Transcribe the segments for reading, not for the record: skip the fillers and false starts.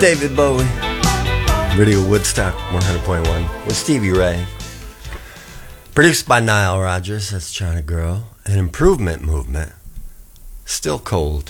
David Bowie. Radio Woodstock 100.1 with Stevie Ray. Produced by Nile Rodgers, that's China Girl. An improvement movement. Still cold.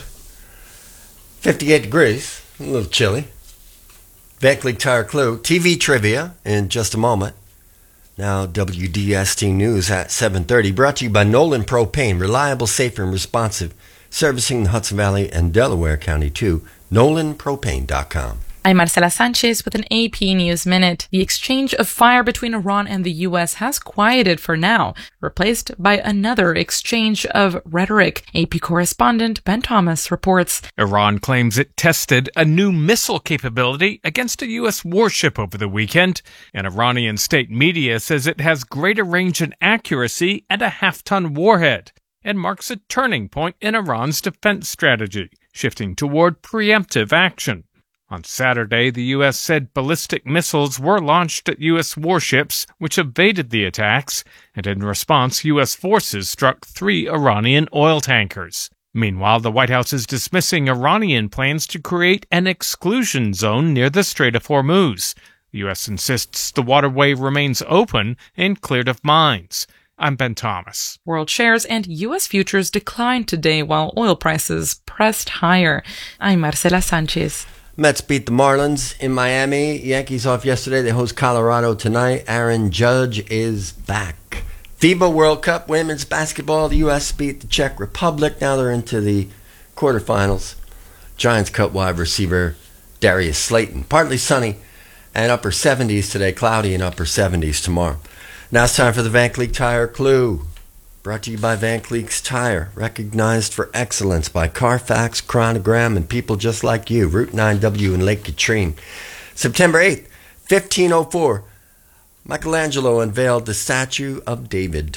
58 degrees, a little chilly. Van Cleek Tire Clue. TV trivia in just a moment. Now WDST News at 7:30. Brought to you by Nolan Propane. Reliable, safe, and responsive. Servicing the Hudson Valley and Delaware County too. NolanPropane.com. I'm Marcela Sanchez with an AP News Minute. The exchange of fire between Iran and the U.S. has quieted for now, replaced by another exchange of rhetoric. AP correspondent Ben Thomas reports. Iran claims it tested a new missile capability against a U.S. warship over the weekend, and Iranian state media says it has greater range and accuracy and a half-ton warhead, and marks a turning point in Iran's defense strategy, shifting toward preemptive action. On Saturday, the U.S. said ballistic missiles were launched at U.S. warships, which evaded the attacks, and in response, U.S. forces struck 3 Iranian oil tankers. Meanwhile, the White House is dismissing Iranian plans to create an exclusion zone near the Strait of Hormuz. The U.S. insists the waterway remains open and cleared of mines. I'm Ben Thomas. World shares and U.S. futures declined today while oil prices pressed higher. I'm Marcela Sanchez. Mets beat the Marlins in Miami. Yankees off yesterday. They host Colorado tonight. Aaron Judge is back. FIBA World Cup women's basketball. The U.S. beat the Czech Republic. Now they're into the quarterfinals. Giants cut wide receiver Darius Slayton. Partly sunny and upper 70s today. Cloudy and upper 70s tomorrow. Now it's time for the Van Cleek Tire Clue. Brought to you by Van Cleek's Tire, recognized for excellence by Carfax, Chronogram, and people just like you. Route 9W in Lake Katrine. September 8th, 1504, Michelangelo unveiled the statue of David.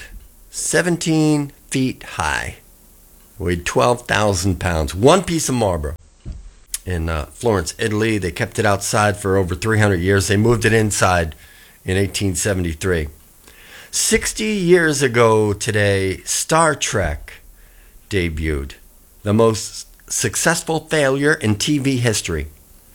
17 feet high, weighed 12,000 pounds. One piece of marble in Florence, Italy. They kept it outside for over 300 years. They moved it inside in 1873. 60 years ago today, Star Trek debuted, the most successful failure in TV history.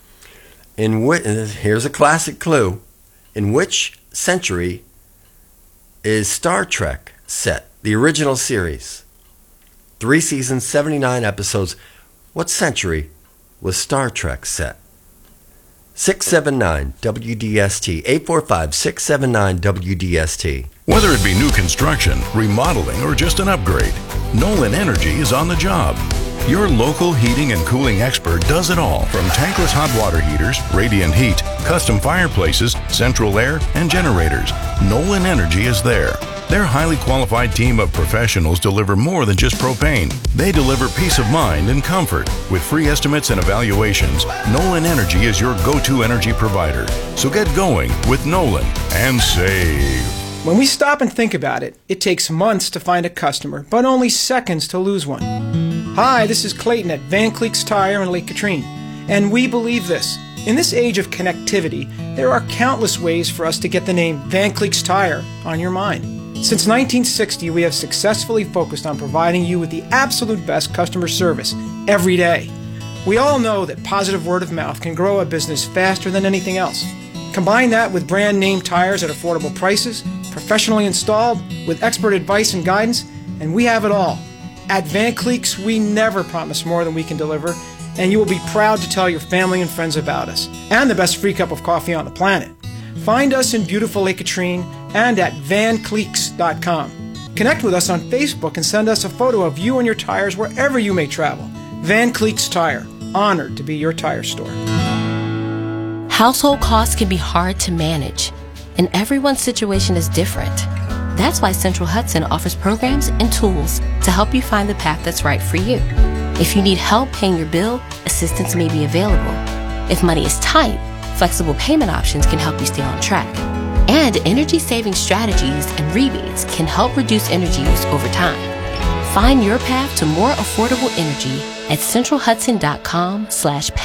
Here's a classic clue. In which century is Star Trek set? The original series. 3 seasons, 79 episodes. What century was Star Trek set? 679 WDST, 845-679 WDST. Whether it be new construction, remodeling, or just an upgrade, Nolan Energy is on the job. Your local heating and cooling expert does it all, from tankless hot water heaters, radiant heat, custom fireplaces, central air, and generators. Nolan Energy is there. Their highly qualified team of professionals deliver more than just propane. They deliver peace of mind and comfort. With free estimates and evaluations, Nolan Energy is your go-to energy provider. So get going with Nolan and save. When we stop and think about it, it takes months to find a customer, but only seconds to lose one. Hi, this is Clayton at Van Cleek's Tire in Lake Katrine, and we believe this. In this age of connectivity, there are countless ways for us to get the name Van Cleek's Tire on your mind. Since 1960, we have successfully focused on providing you with the absolute best customer service every day. We all know that positive word of mouth can grow a business faster than anything else. Combine that with brand name tires at affordable prices, professionally installed, with expert advice and guidance, and we have it all. At Van Cleek's, we never promise more than we can deliver, and you will be proud to tell your family and friends about us. And the best free cup of coffee on the planet. Find us in beautiful Lake Katrine and at vancleeks.com. Connect with us on Facebook and send us a photo of you and your tires wherever you may travel. Van Cleek's Tire, honored to be your tire store. Household costs can be hard to manage, and everyone's situation is different. That's why Central Hudson offers programs and tools to help you find the path that's right for you. If you need help paying your bill, assistance may be available. If money is tight, flexible payment options can help you stay on track. And energy-saving strategies and rebates can help reduce energy use over time. Find your path to more affordable energy at centralhudson.com/path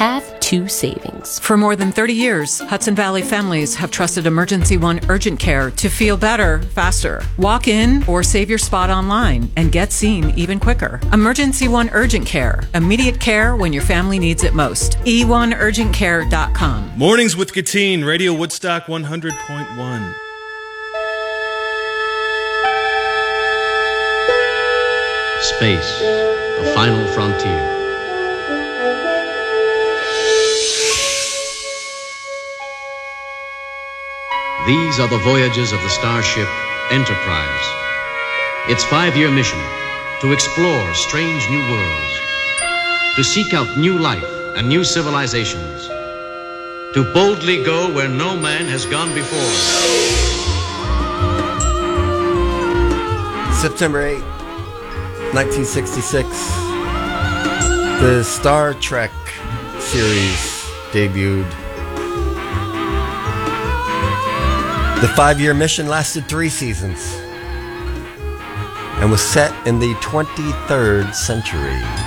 to savings. For more than 30 years, Hudson Valley families have trusted Emergency One Urgent Care to feel better, faster. Walk in or save your spot online and get seen even quicker. Emergency One Urgent Care. Immediate care when your family needs it most. e1urgentcare.com. Mornings with Katine, Radio Woodstock 100.1. Space, the final frontier. These are the voyages of the starship Enterprise. Its 5-year mission, to explore strange new worlds, to seek out new life and new civilizations, to boldly go where no man has gone before. September 8, 1966, the Star Trek series debuted. The 5-year mission lasted 3 seasons and was set in the 23rd century.